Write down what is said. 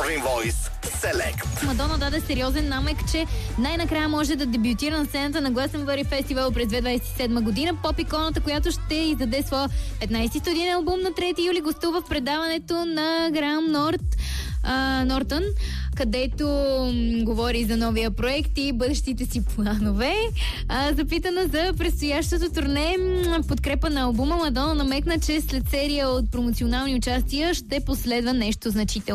Morning Voice Select. Мадона даде сериозен намек, че най-накрая може да дебютира на сцената на Glastonbury фестивал през 2027 година. Поп-иконата, която ще издаде своя 15-ти студиен албум на 3 юли, гостува в предаването на Грaham Нортън, където говори за новия проект и бъдещите си планове. Запитана за предстоящото турне в подкрепа на албума, Мадона намекна, че след серия от промоционални участия ще последва нещо значително.